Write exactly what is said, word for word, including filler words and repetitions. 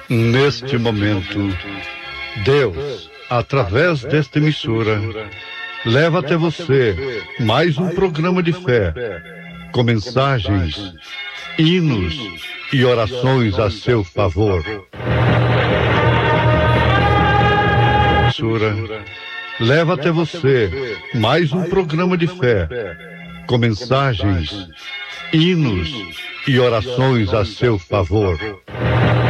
Neste momento, Deus, através desta emissora, leva até você mais um programa de fé, com mensagens, hinos e orações a seu favor. Emissora leva até você mais um programa de fé, com mensagens, hinos e orações a seu favor.